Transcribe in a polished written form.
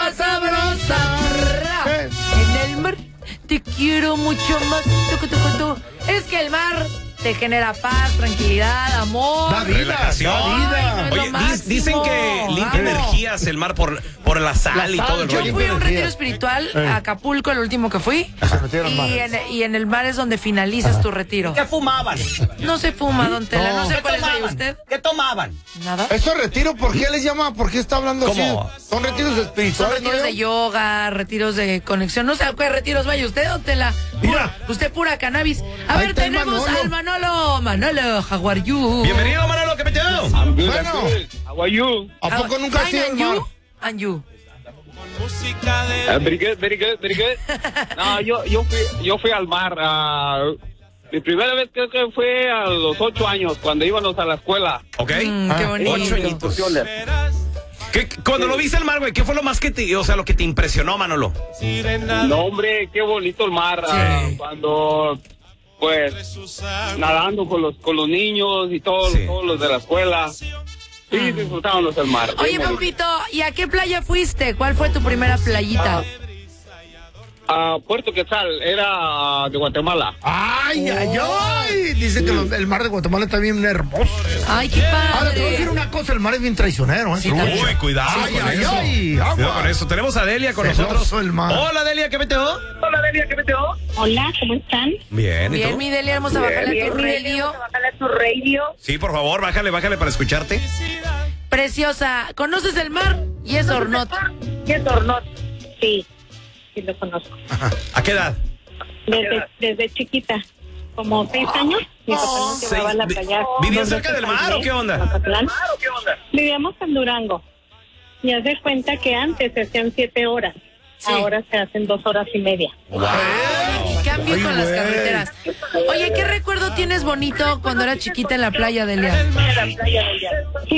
más sabrosa. En el mar te quiero mucho más. Es que el mar te genera paz, tranquilidad, amor, Da vida, relajación. da vida. Ay, no es Oye, lo máximo. dicen que limpia energías el mar por la sal y todo el Yo rollo. fui a un retiro energía. espiritual a Acapulco, el último que fui. Se metieron al mar. Y en el mar es donde finalizas tu retiro. ¿Qué fumaban? No se fuma, don Tela. No sé ¿Qué cuál es el de tomaban? usted. ¿Qué tomaban? Nada. ¿Eso retiro por qué les llama? ¿Por qué está hablando ¿Cómo? así? Son retiros Son espirituales, retiros ¿no? de yoga, retiros de conexión. No sé a qué retiros vaya usted, don Tela. Mira. Usted pura cannabis. A Ahí ver, está el tenemos Manolo. al Manolo, how are you? Bienvenido, Manolo, ¿qué metió? Bueno, How are you? ¿a poco nunca has Fine, ido al and mar? you? And you. Very good, very good, very good. No, yo fui al mar. Mi primera vez creo que fue a los 8 años, cuando íbamos a la escuela. ¿Ok? Qué bonito. 8 añitos. Cuando lo viste al mar, güey, ¿qué fue lo más que lo que te impresionó, Manolo? No, hombre, qué bonito el mar. Sí. Cuando, pues, nadando con los niños y todos Sí. los de la escuela. Sí, disfrutábamos del mar. Oye, Bien bonito. Pampito, ¿y a qué playa fuiste? ¿Cuál fue tu primera playita? A Puerto Quetzal, era de Guatemala. ¡Ay, ay, ay! Dice que el mar de Guatemala está bien hermoso. Ay, qué Ahora te voy a decir padre. una cosa, el mar es bien traicionero, ¿eh? Sí, también. Uy, cuidado Ay, con ay, eso. ay, agua. Cuidado con eso. Tenemos a Delia con Celoso nosotros. el mar. Hola, Delia, ¿qué metió? Hola, ¿cómo están? Bien, ¿y Bien, tú? mi Delia, vamos a bajarle a tu radio. Sí, por favor, bájale para escucharte. Preciosa, ¿conoces el mar? Y es Hornot. Sí, sí lo conozco. ¿A qué edad? Desde chiquita, como 6 años, mi papá nos llevaba a la playa. ¿Vivías cerca del mar o qué onda? Mazatlán. Vivíamos en Durango. Y haz de cuenta que antes se hacían 7 horas. Sí. Ahora se hacen 2 horas y media. Ay, qué cambio con las carreteras. Oye, ¿qué recuerdo tienes bonito cuando era chiquita en la playa, Delia?